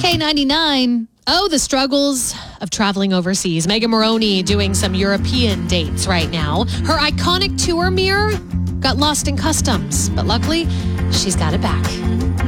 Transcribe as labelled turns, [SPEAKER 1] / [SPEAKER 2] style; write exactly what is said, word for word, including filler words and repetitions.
[SPEAKER 1] K ninety-nine. Oh, the struggles of traveling overseas. Megan Moroney doing some European dates right now. Her iconic tour mirror got lost in customs, but luckily, she's got it back.